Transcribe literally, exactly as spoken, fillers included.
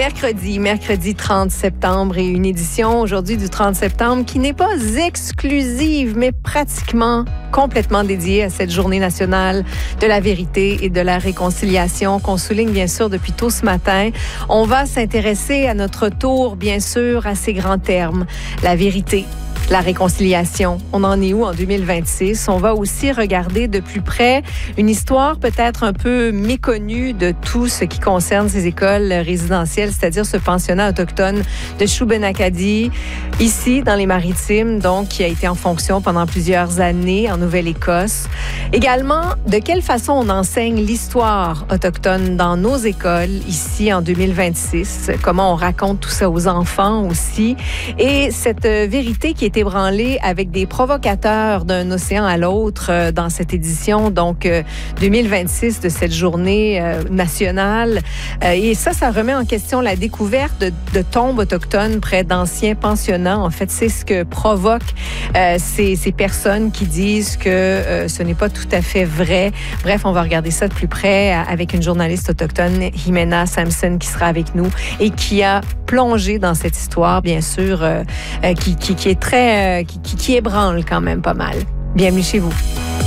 mercredi, mercredi trente septembre et une édition aujourd'hui du trente septembre qui n'est pas exclusive, mais pratiquement complètement dédiée à cette journée nationale de la vérité et de la réconciliation qu'on souligne bien sûr depuis tôt ce matin. On va s'intéresser à notre tour, bien sûr, à ces grands termes. La vérité, la réconciliation. On en est où en deux mille vingt-six? On va aussi regarder de plus près une histoire peut-être un peu méconnue de tout ce qui concerne ces écoles résidentielles, c'est-à-dire ce pensionnat autochtone de Shubenacadie, ici dans les Maritimes, donc qui a été en fonction pendant plusieurs années en Nouvelle-Écosse. Également, de quelle façon on enseigne l'histoire autochtone dans nos écoles ici en deux mille vingt-six? Comment on raconte tout ça aux enfants aussi? Et cette vérité qui est ébranlé avec des provocateurs d'un océan à l'autre euh, dans cette édition, donc euh, deux mille vingt-six de cette journée euh, nationale. Euh, et ça, ça remet en question la découverte de, de tombes autochtones près d'anciens pensionnats. En fait, c'est ce que provoque euh, ces, ces personnes qui disent que euh, ce n'est pas tout à fait vrai. Bref, on va regarder ça de plus près avec une journaliste autochtone, Jimena Sampson, qui sera avec nous et qui a plongé dans cette histoire, bien sûr, euh, euh, qui, qui, qui est très, euh, qui, qui, qui ébranle quand même pas mal. Bienvenue chez vous.